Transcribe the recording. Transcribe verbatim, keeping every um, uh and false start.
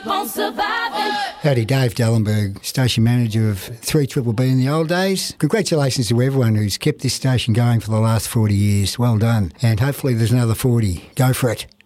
on surviving. Howdy, Dave Dellenberg, station manager of three Triple B in the old days. Congratulations to everyone who's kept this station going for the last forty years. Well done. And hopefully there's another forty. Go for it.